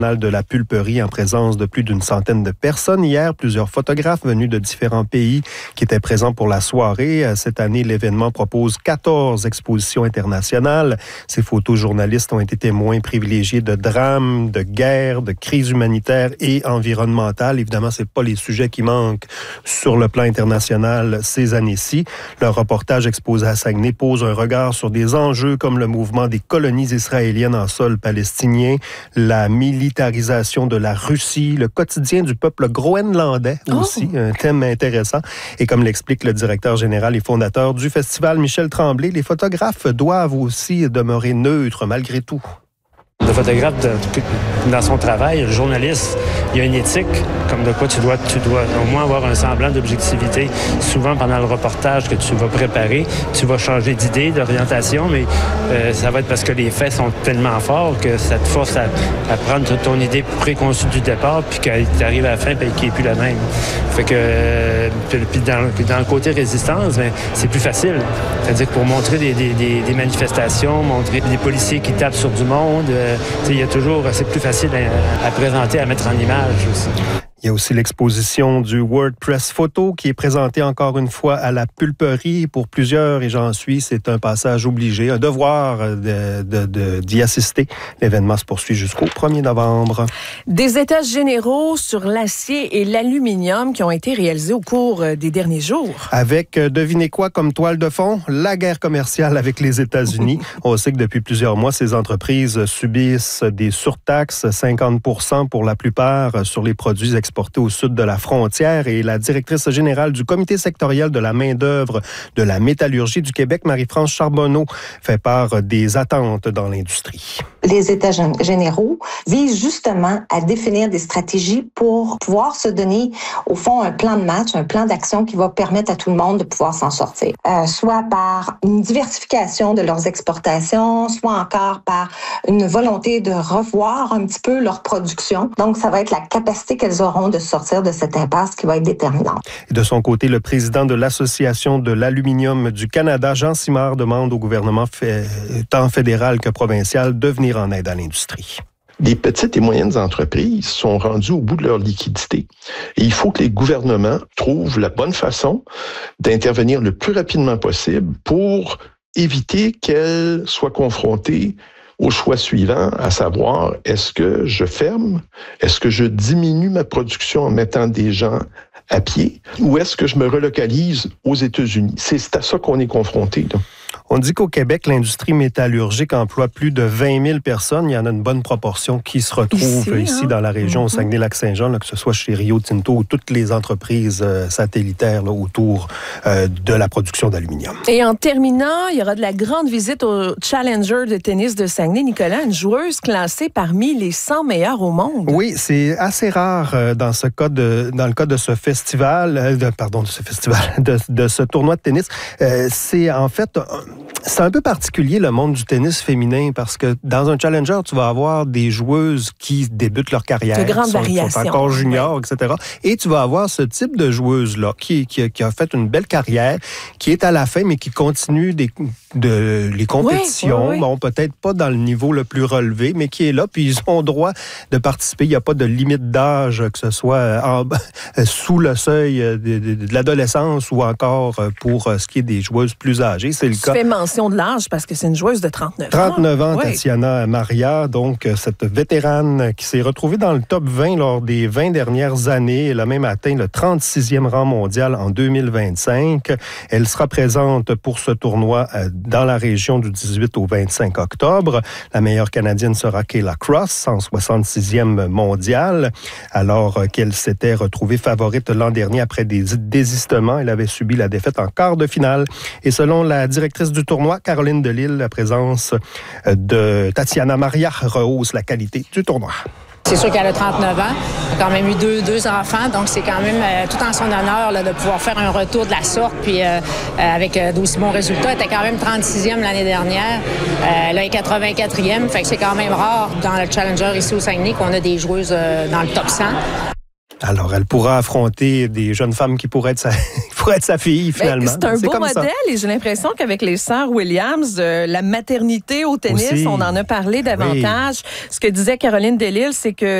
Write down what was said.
de la pulperie en présence de plus d'une centaine de personnes. Hier, plusieurs photographes venus de différents pays qui étaient présents pour la soirée. Cette année, l'événement propose 14 expositions internationales. Ces photojournalistes ont été témoins privilégiés de drames, de guerres, de crises humanitaires et environnementales. Évidemment, c'est pas les sujets qui manquent sur le plan international ces années-ci. Leur reportage exposé à Saguenay pose un regard sur des enjeux comme le mouvement des colonies israéliennes en sol palestinien, la militarisation de la Russie, le quotidien du peuple groenlandais aussi, un thème intéressant. Et comme l'explique le directeur général et fondateur du festival, Michel Tremblay, les photographes doivent aussi demeurer neutres malgré tout. Le photographe, dans son travail, le journaliste, il y a une éthique, comme de quoi tu dois au moins avoir un semblant d'objectivité. Souvent, pendant le reportage que tu vas préparer, tu vas changer d'idée, d'orientation, mais ça va être parce que les faits sont tellement forts que ça te force à prendre ton idée préconçue du départ, puis qu'elle arrive à la fin, puis qu'elle n'est plus la même. Fait que, puis dans le côté résistance, ben, c'est plus facile. C'est-à-dire que pour montrer des manifestations, montrer des policiers qui tapent sur du monde, il y a toujours, c'est plus facile à présenter, à mettre en image aussi. Il y a aussi l'exposition du WordPress Photo qui est présentée encore une fois à la pulperie. Pour plusieurs, et j'en suis, c'est un passage obligé, un devoir d'y assister. L'événement se poursuit jusqu'au 1er novembre. Des états généraux sur l'acier et l'aluminium qui ont été réalisés au cours des derniers jours. Avec, devinez quoi comme toile de fond? La guerre commerciale avec les États-Unis. On sait que depuis plusieurs mois, ces entreprises subissent des surtaxes, 50% pour la plupart sur les produits exportés au sud de la frontière. Et la directrice générale du comité sectoriel de la main-d'œuvre de la métallurgie du Québec, Marie-France Charbonneau, fait part des attentes dans l'industrie. Les États généraux visent justement à définir des stratégies pour pouvoir se donner, au fond, un plan de match, un plan d'action qui va permettre à tout le monde de pouvoir s'en sortir. Soit par une diversification de leurs exportations, soit encore par une volonté de revoir un petit peu leur production. Donc, ça va être la capacité qu'elles auront de sortir de cette impasse qui va être déterminante. Et de son côté, le président de l'Association de l'aluminium du Canada, Jean Simard, demande au gouvernement tant fédéral que provincial de venir en aide à l'industrie. Les petites et moyennes entreprises sont rendues au bout de leur liquidité. Et il faut que les gouvernements trouvent la bonne façon d'intervenir le plus rapidement possible pour éviter qu'elles soient confrontées au choix suivant, à savoir, est-ce que je ferme? Est-ce que je diminue ma production en mettant des gens à pied? Ou est-ce que je me relocalise aux États-Unis? C'est à ça qu'on est confronté, là. On dit qu'au Québec, l'industrie métallurgique emploie plus de 20 000 personnes. Il y en a une bonne proportion qui se retrouvent ici dans la région, au Saguenay-Lac-Saint-Jean, là, que ce soit chez Rio Tinto ou toutes les entreprises satellitaires là, autour de la production d'aluminium. Et en terminant, il y aura de la grande visite au Challenger de tennis de Saguenay. Nicolas, une joueuse classée parmi les 100 meilleures au monde. Oui, c'est assez rare dans le cas de ce festival, de ce tournoi de tennis. C'est en fait... C'est un peu particulier, le monde du tennis féminin, parce que dans un challenger, tu vas avoir des joueuses qui débutent leur carrière, de grandes variations, sont encore juniors, etc. Et tu vas avoir ce type de joueuse-là qui a fait une belle carrière, qui est à la fin, mais qui continue les compétitions. Oui. Bon, peut-être pas dans le niveau le plus relevé, mais qui est là, puis ils ont droit de participer. Il n'y a pas de limite d'âge, que ce soit sous le seuil de l'adolescence ou encore pour ce qui est des joueuses plus âgées. C'est le cas. Tu fais mention de l'âge parce que c'est une joueuse de 39 ans. 39 ans, Tatiana Maria, donc cette vétérane qui s'est retrouvée dans le top 20 lors des 20 dernières années. Elle a même atteint le 36e rang mondial en 2025. Elle sera présente pour ce tournoi dans la région du 18 au 25 octobre. La meilleure Canadienne sera Kayla Cross, 166e mondiale, alors qu'elle s'était retrouvée favorite l'an dernier après des désistements. Elle avait subi la défaite en quart de finale. Et selon la directrice du tournoi, Caroline Delisle, la présence de Tatiana Maria rehausse la qualité du tournoi. C'est sûr qu'elle a 39 ans, elle a quand même eu deux enfants, donc c'est quand même tout en son honneur là, de pouvoir faire un retour de la sorte, puis avec d'aussi bons résultats. Elle était quand même 36e l'année dernière, là elle est 84e, fait que c'est quand même rare dans le Challenger ici au Saguenay qu'on a des joueuses dans le top 100. Alors, elle pourra affronter des jeunes femmes qui pourraient être pour être sa fille, finalement. C'est un beau modèle et j'ai l'impression qu'avec les sœurs Williams, la maternité au tennis, aussi, on en a parlé davantage. Oui. Ce que disait Caroline Delisle, c'est que